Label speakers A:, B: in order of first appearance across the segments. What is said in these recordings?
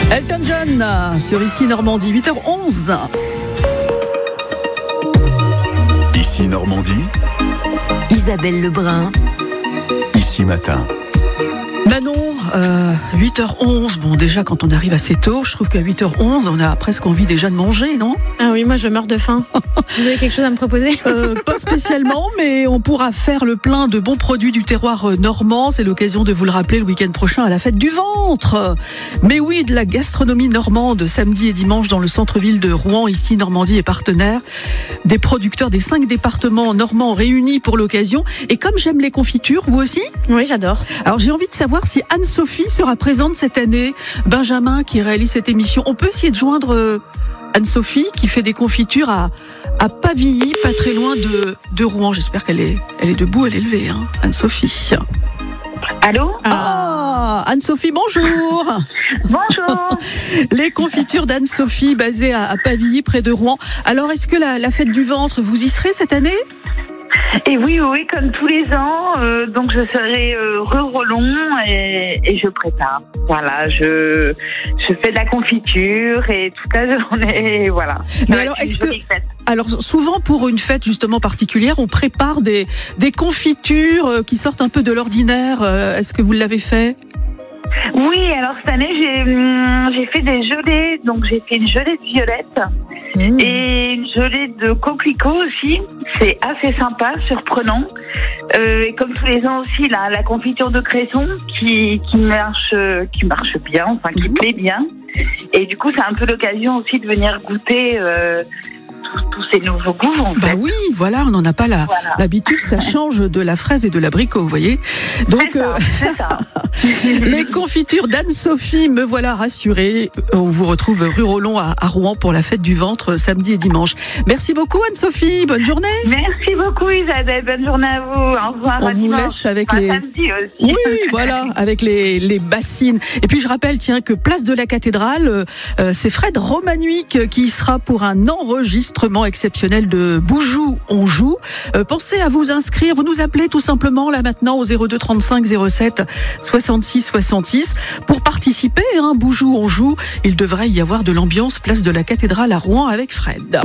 A: Elton John sur Ici Normandie, 8h11.
B: Ici Normandie,
C: Isabelle Lebrun.
B: Ici Matin.
A: Manon, 8h11, bon déjà quand on arrive assez tôt, je trouve qu'à 8h11 on a presque envie déjà de manger, non ?
D: Ah oui, moi je meurs de faim. Vous avez quelque chose à me proposer ?
A: Pas spécialement, mais on pourra faire le plein de bons produits du terroir normand. C'est l'occasion de vous le rappeler le week-end prochain à la fête du ventre. Mais oui, de la gastronomie normande, samedi et dimanche dans le centre-ville de Rouen. Ici Normandie est partenaire. Des producteurs des 5 départements normands réunis pour l'occasion. Et comme j'aime les confitures, vous aussi ?
D: Oui, j'adore.
A: Alors j'ai envie de savoir si Anne-Sophie sera présente cette année. Benjamin qui réalise cette émission. On peut essayer de joindre Anne-Sophie qui fait des confitures à Pavilly, pas très loin de Rouen. J'espère qu'elle est debout, elle est levée, hein, Anne-Sophie.
E: Allô ?
A: Ah, Anne-Sophie, bonjour.
E: Bonjour.
A: Les confitures d'Anne-Sophie basées à Pavilly, près de Rouen. Alors, est-ce que la fête du ventre, vous y serez cette année ?
E: Et oui, comme tous les ans, donc je serai rue Rollon et je prépare. Voilà, je fais de la confiture et toute la journée, voilà.
A: Mais alors, souvent pour une fête justement particulière, on prépare des confitures qui sortent un peu de l'ordinaire. Est-ce que vous l'avez fait ?
E: Oui, alors cette année j'ai fait des gelées, donc j'ai fait une gelée de violette. Et une gelée de coquelicot aussi, c'est assez sympa, surprenant. Et comme tous les ans aussi, la confiture de cresson qui marche bien, enfin qui plaît bien. Et du coup, c'est un peu l'occasion aussi de venir goûter tous ces nouveaux goûts. En fait.
A: Bah oui, voilà, on n'en a pas l'habitude, ça change de la fraise et de l'abricot, vous voyez. Donc,
E: c'est ça.
A: Les confitures d'Anne-Sophie, me voilà rassurée. On vous retrouve rue Rollon à Rouen pour la fête du ventre samedi et dimanche. Merci beaucoup Anne-Sophie, bonne journée.
E: Merci beaucoup Isabelle, bonne journée à vous. Au revoir.
A: On vous laisse avec les...
E: Samedi aussi.
A: Oui, voilà, avec les bassines. Et puis je rappelle, tiens, que place de la cathédrale, c'est Fred Romanuik qui sera pour un enregistrement exceptionnel de Boujou, on joue. Pensez à vous inscrire, vous nous appelez tout simplement là maintenant au 02 35 07 66 66 pour participer. Boujou, on joue. Il devrait y avoir de l'ambiance place de la cathédrale à Rouen avec Fred.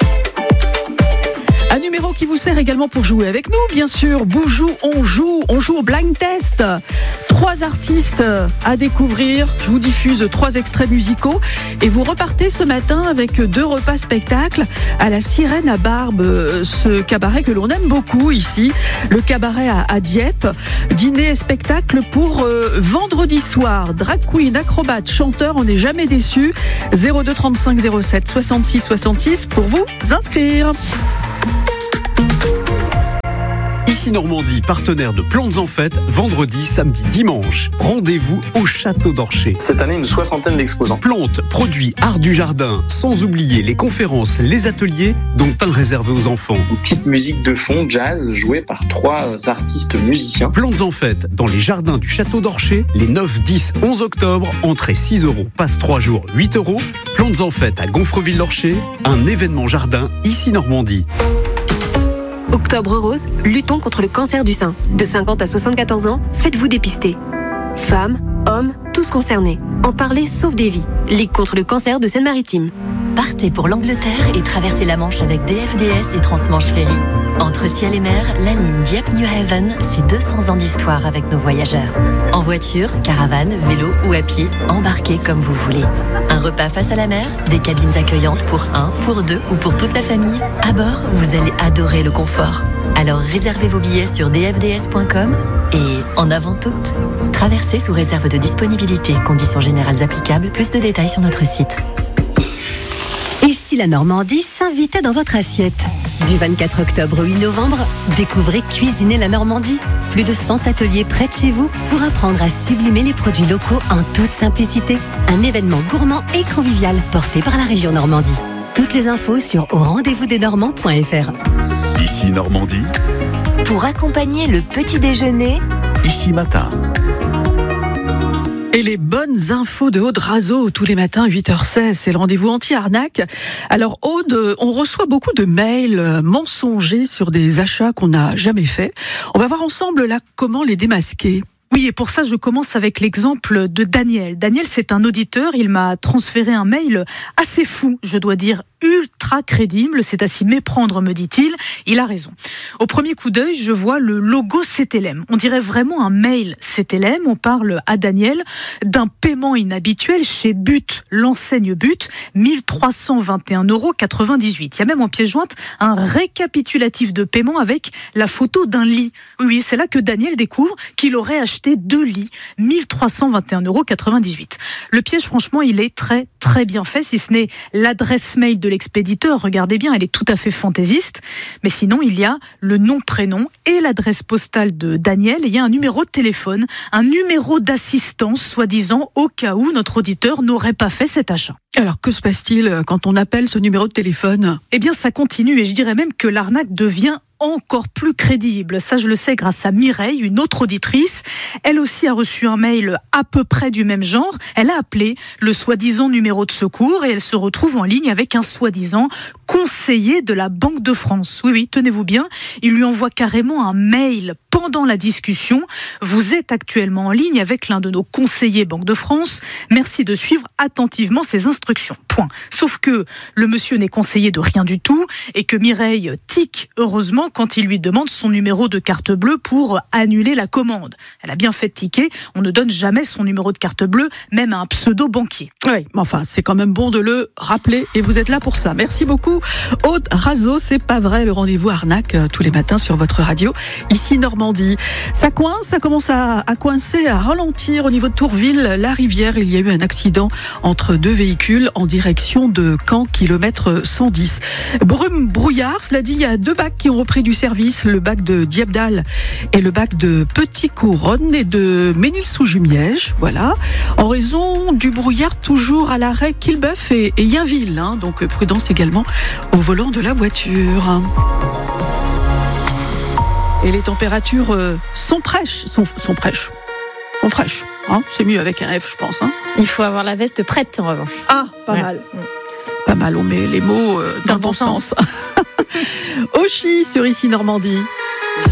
A: Un numéro qui vous sert également pour jouer avec nous, bien sûr. Boujou, on joue au blind test. 3 artistes à découvrir. Je vous diffuse 3 extraits musicaux et vous repartez ce matin avec 2 repas spectacles à la Sirène à Barbe, ce cabaret que l'on aime beaucoup ici, le cabaret à Dieppe. Dîner et spectacle pour vendredi soir. Drag queen, acrobate, chanteur, on n'est jamais déçu. 02 35 07 66 66 pour vous inscrire.
B: Ici Normandie, partenaire de Plantes en Fête, vendredi, samedi, dimanche. Rendez-vous au Château d'Orcher.
F: Cette année, une 60aine d'exposants.
B: Plantes, produits, art du jardin, sans oublier les conférences, les ateliers, dont un réservé aux enfants.
F: Une petite musique de fond, jazz, jouée par 3 artistes musiciens.
B: Plantes en Fête, dans les jardins du Château d'Orcher, les 9, 10, 11 octobre, entrée 6 €, passe 3 jours, 8 €. Plantes en Fête à Gonfreville-l'Orcher, un événement jardin, ici Normandie.
G: Octobre rose, luttons contre le cancer du sein. De 50 à 74 ans, faites-vous dépister. Femmes, hommes, tous concernés. En parler sauve des vies. Ligue contre le cancer de Seine-Maritime.
C: Partez pour l'Angleterre et traversez la Manche avec DFDS et Transmanche Ferry. Entre ciel et mer, la ligne Dieppe-New Haven, c'est 200 ans d'histoire avec nos voyageurs. En voiture, caravane, vélo ou à pied, embarquez comme vous voulez. Un repas face à la mer, des cabines accueillantes pour 1, pour 2 ou pour toute la famille. À bord, vous allez adorer le confort. Alors réservez vos billets sur dfds.com et en avant toutes, traversez sous réserve de disponibilité. Conditions générales applicables, plus de détails sur notre site.
H: Ici la Normandie s'invitait dans votre assiette. Du 24 octobre au 8 novembre, découvrez Cuisiner la Normandie. Plus de 100 ateliers près de chez vous pour apprendre à sublimer les produits locaux en toute simplicité. Un événement gourmand et convivial porté par la région Normandie. Toutes les infos sur aurendezvousdesnormands.fr.
B: Ici Normandie.
C: Pour accompagner le petit déjeuner,
B: Ici Matin.
A: Et les bonnes infos de Aude Razeau tous les matins, 8h16, c'est le rendez-vous anti-arnaque. Alors Aude, on reçoit beaucoup de mails mensongers sur des achats qu'on n'a jamais faits. On va voir ensemble là comment les démasquer. Oui, et pour ça, je commence avec l'exemple de Daniel. Daniel, c'est un auditeur. Il m'a transféré un mail assez fou, je dois dire, ultra crédible. C'est à s'y méprendre, me dit-il. Il a raison. Au premier coup d'œil, je vois le logo CTLM. On dirait vraiment un mail CTLM. On parle à Daniel d'un paiement inhabituel chez But, l'enseigne But, 1321,98 €. Il y a même en pièce jointe un récapitulatif de paiement avec la photo d'un lit. Oui, c'est là que Daniel découvre qu'il aurait acheté 2 lits, 1321,98 €. Le piège, franchement, il est très, très bien fait, si ce n'est l'adresse mail de l'expéditeur. Regardez bien, elle est tout à fait fantaisiste. Mais sinon, il y a le nom, prénom et l'adresse postale de Daniel. Et il y a un numéro de téléphone, un numéro d'assistance, soi-disant, au cas où notre auditeur n'aurait pas fait cet achat.
I: Alors, que se passe-t-il quand on appelle ce numéro de téléphone ?
A: Eh bien, ça continue et je dirais même que l'arnaque devient encore plus crédible. Ça, je le sais grâce à Mireille, une autre auditrice. Elle aussi a reçu un mail à peu près du même genre. Elle a appelé le soi-disant numéro de secours et elle se retrouve en ligne avec un soi-disant conseiller de la Banque de France. Oui, tenez-vous bien, il lui envoie carrément un mail pendant la discussion. Vous êtes actuellement en ligne avec l'un de nos conseillers Banque de France. Merci de suivre attentivement ces instructions. Point. Sauf que le monsieur n'est conseiller de rien du tout et que Mireille tique, heureusement, quand il lui demande son numéro de carte bleue pour annuler la commande. Elle a bien fait de tiquer, on ne donne jamais son numéro de carte bleue, même à un pseudo-banquier.
I: Oui, mais enfin, c'est quand même bon de le rappeler et vous êtes là pour ça. Merci beaucoup, Aude Razo. C'est pas vrai, le rendez-vous arnaque tous les matins sur votre radio, ici Normandie. Ça coince, ça commence à coincer, à ralentir au niveau de Tourville, la rivière. Il y a eu un accident entre 2 véhicules en direction de Caen, kilomètre 110. Brume, brouillard, cela dit, il y a 2 bacs qui ont repris du service, le bac de Diepdal et le bac de Petit-Couronne et de Ménil-sous-Jumièges, voilà, en raison du brouillard toujours à l'arrêt Quillebeuf et Yainville, donc prudence également au volant de la voiture. Et les températures sont fraîches, c'est mieux avec un F, je pense.
D: Il faut avoir la veste prête, en revanche.
I: Ah, pas mal. Pas mal, on met les mots dans le bon sens. Auchy sur ici Normandie.